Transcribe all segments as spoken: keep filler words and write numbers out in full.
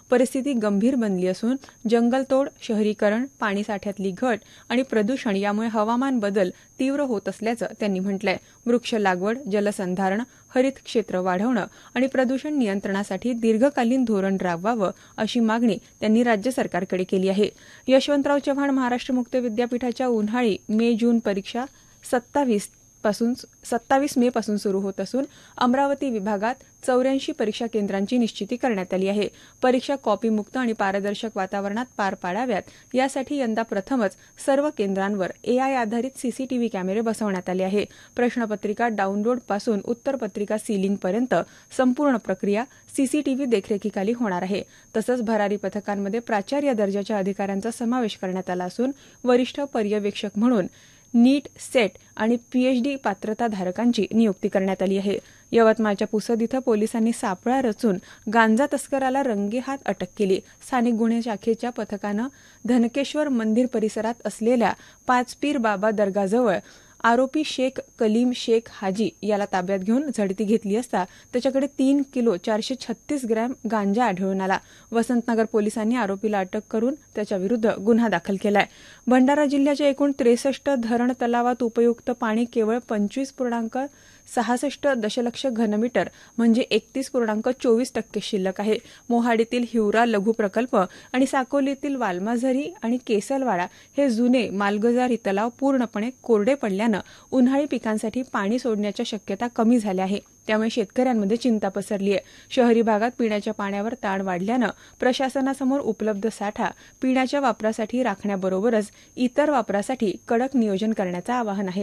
परिस्थिती गंभीर बनली असून जंगलतोड, शहरीकरण, पाणीसाठ्यातली घट आणि प्रदूषण यामुळे हवामान बदल तीव्र होत असल्याचं त्यांनी म्हटलंय. वृक्ष लागवड, जलसंधारण, हरित क्षेत्र वाढवणं आणि प्रदूषण नियंत्रणासाठी दीर्घकालीन धोरण राबवावं अशी मागणी त्यांनी राज्य सरकारकडे केली आहे. यशवंतराव चव्हाण महाराष्ट्र मुक्त विद्यापीठाच्या उन्हाळी मे जून परीक्षा सत्तावीस पासून सत्तावीस मे पासून सुरू होत असून अमरावती विभागात चौऱ्याऐंशी परीक्षा केंद्रांची निश्चिती करण्यात आली आहे. परीक्षा कॉपीमुक्त आणि पारदर्शक वातावरणात पार पाडाव्यात यासाठी यंदा प्रथमच सर्व केंद्रांवर एआय आधारित सीसीटीव्ही कॅमेरे बसवण्यात आले आहे. प्रश्नपत्रिका डाउनलोड पासून उत्तरपत्रिका सीलिंग पर्यंत संपूर्ण प्रक्रिया सीसीटीव्ही देखरेखीखाली होणार आहे. तसंच भरारी पथकांमध्ये प्राचार्य दर्जाच्या अधिकाऱ्यांचा समावेश करण्यात आला असून वरिष्ठ पर्यवेक्षक म्हणून नीट, सेट आणि पीएचडी पात्रताधारकांची नियुक्ती करण्यात आली आहे. यवतमाळच्या पुसद इथं पोलिसांनी सापळा रचून गांजा तस्कराला रंगेहात अटक केली. स्थानिक गुन्हे शाखेच्या पथकानं धनकेश्वर मंदिर परिसरात असलेल्या पाचपीर बाबा दर्गाजवळ आरोपी शेख कलीम शेख हाजी याला ताब्यात घेऊन झडती घेतली असता त्याच्याकडे तीन किलो चारशे छत्तीस ग्रॅम गांजा आढळून आला. वसंतनगर पोलिसांनी आरोपीला अटक करून त्याच्याविरुद्ध गुन्हा दाखल केलाय. भंडारा जिल्ह्याच्या एकूण त्रेसष्ट धरण तलावात उपयुक्त पाणी केवळ पंचवीस पूर्णांक सहासष्ट दशलक्ष घनमीटर म्हणजे एकतीस पूर्णांक चोवीस टक्के शिल्लक आहे. मोहाडीतील हिवरा लघु प्रकल्प आणि साकोलीतील वालमाझरी आणि केसलवाडा हे जुने मालगजारी तलाव पूर्णपणे कोरडे पडल्यानं उन्हाळी पिकांसाठी पाणी सोडण्याच्या शक्यता कमी झाल्या आहे. त्यामुळे शेतकऱ्यांमध्ये चिंता पसरली आहे. शहरी भागात पिण्याच्या पाण्यावर ताण वाढल्यानं प्रशासनासमोर उपलब्ध साठा पिण्याच्या वापरासाठी राखण्याबरोबरच इतर वापरासाठी कडक नियोजन करण्याचं आवाहन आहे.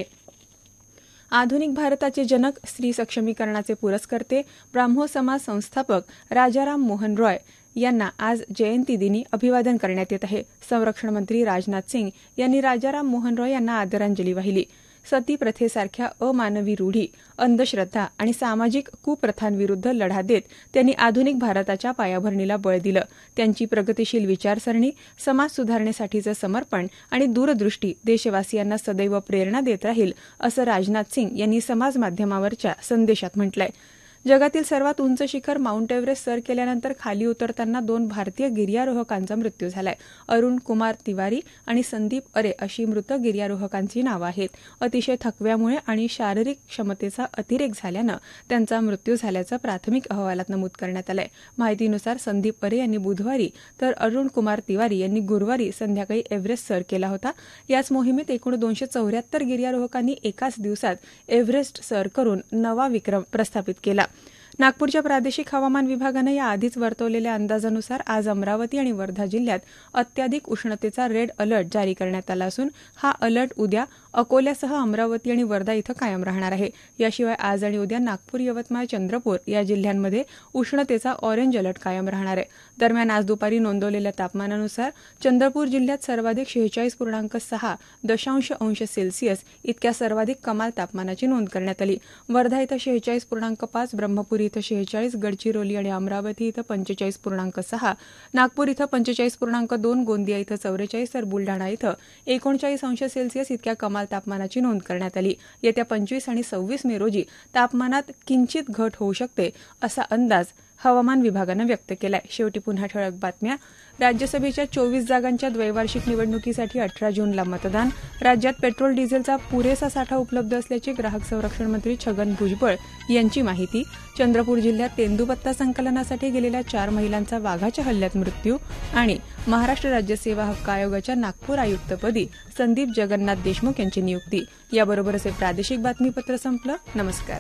आधुनिक भारताचे जनक, स्त्री सक्षमीकरणाचे पुरस्कर्ते, ब्राह्मो समाज संस्थापक राजाराम मोहन रॉय यांना आज जयंतीदिनी अभिवादन करण्यात येत आहे. संरक्षण मंत्री राजनाथ सिंग यांनी राजाराम मोहन रॉय यांना आदरांजली वाहिली. सती प्रथेसारख्या अमानवी रूढी, अंधश्रद्धा आणि सामाजिक कुप्रथांविरुद्ध लढा देत त्यांनी आधुनिक भारताच्या पायाभरणीला बळ दिलं. त्यांची प्रगतिशील विचारसरणी, समाज सुधारणेसाठीचं समर्पण आणि दूरदृष्टी देशवासियांना सदैव प्रेरणा देत राहील असं राजनाथ सिंग यांनी समाजमाध्यमावरच्या संदेशात म्हटलंय. जगातील सर्वात उंच शिखर माउंट एव्हरेस्ट सर केल्यानंतर खाली उतरताना दोन भारतीय गिर्यारोहकांचा मृत्यू झालाय. अरुण कुमार तिवारी आणि संदीप अरे अशी मृत गिर्यारोहकांची नावं आहेत. अतिशय थकव्यामुळे आणि शारीरिक क्षमतेचा अतिरेक झाल्यानं त्यांचा मृत्यू झाल्याचं प्राथमिक अहवालात नमूद करण्यात आलंय. माहितीनुसार संदीप अरे यांनी बुधवारी तर अरुण कुमार तिवारी यांनी गुरुवारी संध्याकाळी एव्हरेस्ट सर केला होता. याच मोहिमेत एकूण दोनशे चौऱ्याहत्तर गिर्यारोहकांनी एकाच दिवसात एव्हरेस्ट सर करून नवा विक्रम प्रस्थापित केला. नागपूरच्या प्रादेशिक हवामान विभागानं या आधीच वर्तवलेल्या अंदाजानुसार आज अमरावती आणि वर्धा जिल्ह्यात अत्याधिक उष्णतेचा रेड अलर्ट जारी करण्यात आला असून हा अलर्ट उद्या अकोल्यासह अमरावती आणि वर्धा इथं कायम राहणार आहे. याशिवाय आज आणि उद्या नागपूर, यवतमाळ, चंद्रपूर या जिल्ह्यांमध्ये उष्णतेचा ऑरेंज अलर्ट कायम राहणार आहे. दरम्यान आज दुपारी नोंदवलेल्या तापमानानुसार चंद्रपूर जिल्ह्यात सर्वाधिक शेहेचाळीस पूर्णांक सहा दशांश अंश सेल्सिअस इतक्या सर्वाधिक कमाल तापमानाची नोंद करण्यात आली. वर्धा इथं शेहेचाळीस पूर्णांक पाच, ब्रह्मपुरी इथं शेहेचाळीस, गडचिरोली आणि अमरावती इथं पंचेचाळीस पूर्णांक सहा, नागपूर इथं पंचेचाळीस पूर्णांक दोन, गोंदिया इथं चौवेचाळीस तर बुलढाणा इथं एकोणचाळीस अंश सेल्सिअस इतक्या कमाल तापमानाची नोंद करण्यात आली. येत्या पंचवीस आणि सव्वीस मे रोजी तापमानात किंचित घट होऊ शकते असा अंदाज हवामान विभागानं व्यक्त केलाय. शेवटी पुन्हा ठळक बातम्या. राज्यसभेच्या चोवीस जागांच्या द्वैवार्षिक निवडणुकीसाठी अठरा जूनला मतदान. राज्यात पेट्रोल डिझेलचा पुरेसा साठा उपलब्ध असल्याची ग्राहक संरक्षण मंत्री छगन भुजबळ यांची माहिती. चंद्रपूर जिल्ह्यात तेंदूपत्ता संकलनासाठी गेलेल्या चार महिलांचा वाघाच्या हल्ल्यात मृत्यू. आणि महाराष्ट्र राज्य सेवा हक्क आयोगाच्या नागपूर आयुक्तपदी संदीप जगन्नाथ देशमुख यांची नियुक्ती. याबरोबरच हे प्रादेशिक बातमीपत्र संपलं. नमस्कार.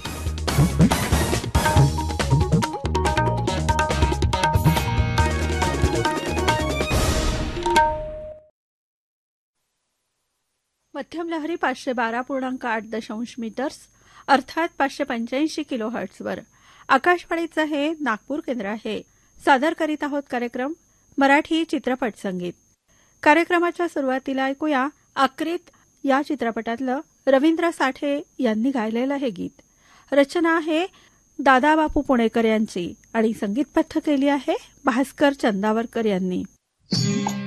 मध्यम लहरी पाचशे बारा पूर्णांक आठ दशांश मीटर्स अर्थात पाचशे पंच्याऐंशी किलो हर्ट्झवर आकाशवाणीचं हे नागपूर केंद्र आहे. सादर करीत आहोत कार्यक्रम मराठी चित्रपट संगीत. कार्यक्रमाच्या सुरुवातीला ऐकूया आक्रीत या चित्रपटातलं रवींद्र साठे यांनी गायलेलं हे गीत. रचना आहे दादाबापू पुणेकर यांची आणि संगीतबद्ध केली आहे भास्कर चंदावरकर यांनी.